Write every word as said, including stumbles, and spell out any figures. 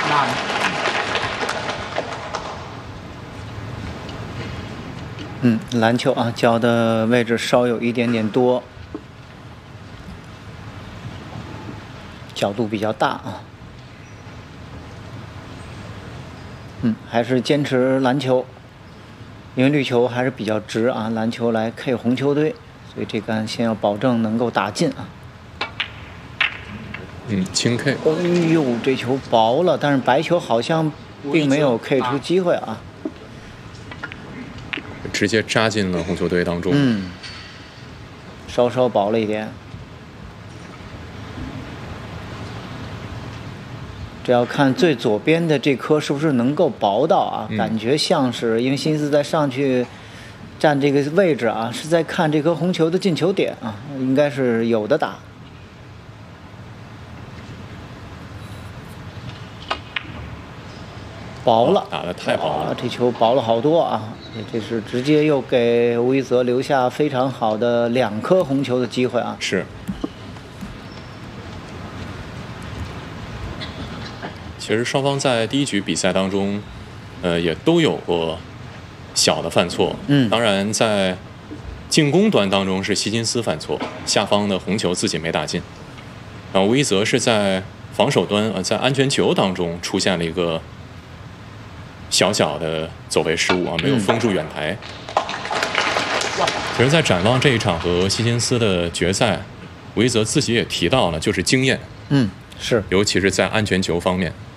那嗯，篮球啊，交的位置稍有一点点多，角度比较大啊。嗯，还是坚持篮球，因为绿球还是比较直啊，篮球来 K 红球队，所以这杆先要保证能够打进啊。 嗯，轻 K。 哎呦，这球薄了，但是白球好像并没有 K 出机会啊。 直接扎进了红球队当中。 嗯，稍稍薄了一点。这要看最左边的这颗是不是能够薄到啊？ 嗯、 感觉像是，因为辛斯在上去站这个位置啊，是在看这颗红球的进球点啊，应该是有的打。薄了， 打得太薄了， 这球薄了好多啊！这是直接又给吴一泽留下非常好的两颗红球的机会啊！ 是。其实双方在第一局比赛当中，呃，也都有过小的犯错。 嗯， 当然在进攻端当中是希金斯犯错，下方的红球自己没打进。然后吴一泽是在防守端，呃，在安全球当中出现了一个小小的走位失误啊，没有封住远台。嗯、其实，在展望这一场和希金斯的决赛，吴一泽自己也提到了，就是经验。 嗯，是， 尤其是在安全球方面。